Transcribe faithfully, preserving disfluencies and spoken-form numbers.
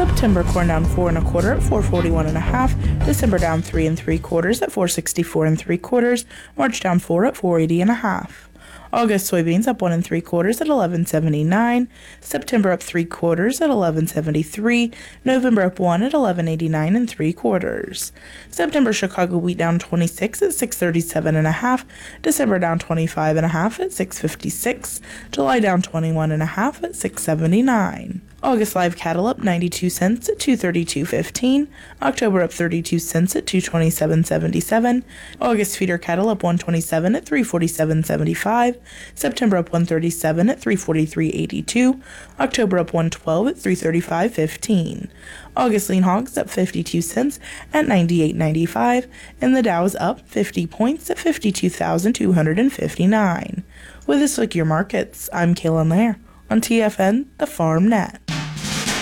September corn down four and a quarter at four forty-one and a half. December down three and three quarters at four sixty-four and three quarters. March down four at four eighty and a half. August soybeans up one and three quarters at eleven seventy-nine. September up three quarters at eleven seventy-three. November up one at eleven eighty-nine and three quarters. September Chicago wheat down twenty-six at six thirty-seven and a half. December down twenty-five and a half at six fifty-six. July down twenty-one and a half at six seventy-nine. August live cattle up ninety-two cents at two thirty-two fifteen. October up thirty-two cents at two twenty-seven seventy-seven. August feeder cattle up one twenty-seven at three forty-seven seventy-five. September up one thirty-seven at three forty-three eighty-two. October up one twelve at three thirty-five fifteen. August lean hogs up fifty-two cents at ninety-eight ninety-five, and the Dow's up fifty points at fifty-two thousand two hundred fifty-nine. With this look at your markets, I'm Kaylin Lair on T F N, the Farm Net.